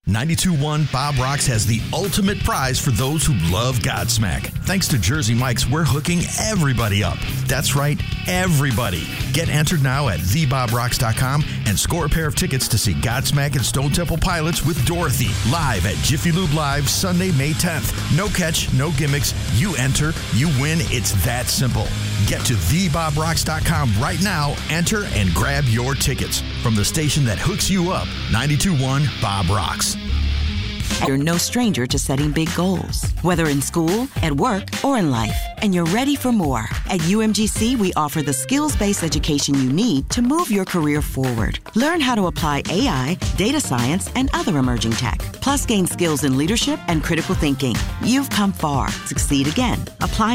92.1 Bob Rocks has the ultimate prize for those who love Godsmack. Thanks to Jersey Mike's, we're hooking everybody up. That's right, everybody. Get entered now at thebobrocks.com and score a pair of tickets to see Godsmack and Stone Temple Pilots with Dorothy live at Jiffy Lube Live Sunday, May 10th. No catch, no gimmicks. You enter, you win. It's that simple. Get to thebobrocks.com right now, enter, and grab your tickets from the station that hooks you up. 92.1 Bob Rocks. You're no stranger to setting big goals, whether in school, at work, or in life, and you're ready for more. At UMGC, we offer the skills-based education you need to move your career forward. Learn how to apply AI, data science, and other emerging tech, plus gain skills in leadership and critical thinking. You've come far. Succeed again. Apply